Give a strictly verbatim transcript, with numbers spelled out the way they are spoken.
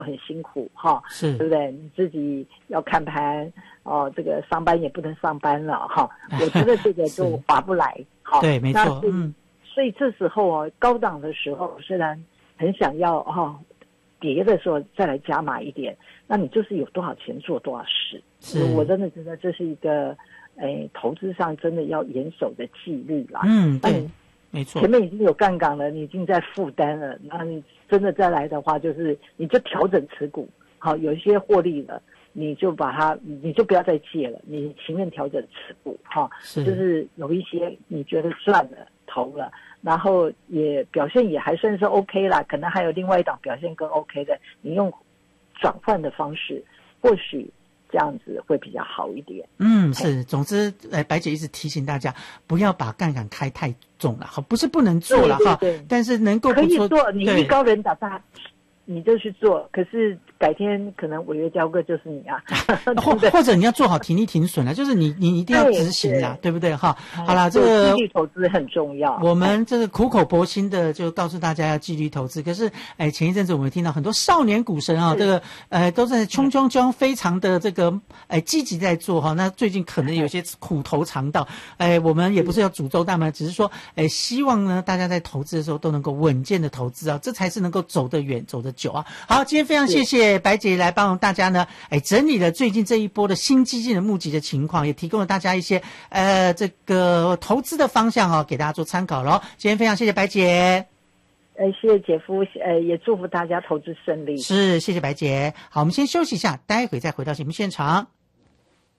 很辛苦哈， 是， 对不对？你自己要看盘哦，这个上班也不能上班了哈。我觉得这个就划不来，好， 对，没错，嗯。 所以这时候哦，高档的时候虽然很想要哈、哦，跌的时候再来加码一点，那你就是有多少钱做多少事。 是， 我真的觉得这是一个，诶，投资上真的要严守的纪律啦。 嗯，对，没错。 前面已经有杠杆了，你已经在负担了，那你真的再来的话，就是你就调整持股，好，有一些获利了，你就把它，你就不要再借了，你情愿调整持股，哈，就是有一些你觉得赚了。投了，然后也表现也还算是 OK 啦，可能还有另外一档表现更 OK 的，你用转换的方式，或许这样子会比较好一点。 嗯，是，总之，呃，白姐一直提醒大家不要把杠杆开太重了，好，不是不能做了哈，但是能够可以做，你艺高人胆大，你就去做，可是改天可能违约交割就是你啊， 或或者你要做好停利停损啊，就是你你一定要执行啦， 对, 对不对哈？好啦，这个纪律投资很重要。 我们这个苦口婆心的就告诉大家要纪律投资，可是哎，前一阵子我们听到很多少年股神啊，这个呃都在冲冲冲，非常的这个哎积极在做哈。那最近可能有些苦头尝到，哎，我们也不是要诅咒他们，只是说哎，希望呢大家在投资的时候都能够稳健的投资啊，这才是能够走得远、走得久啊。好，今天非常谢谢白姐来帮大家呢，哎，整理了最近这一波的新基金的募集的情况，也提供了大家一些呃这个投资的方向哦，给大家做参考咯。今天非常谢谢白姐， 呃，谢谢姐夫，呃，也祝福大家投资顺利。 是，谢谢白姐。好，我们先休息一下，待会再回到节目现场。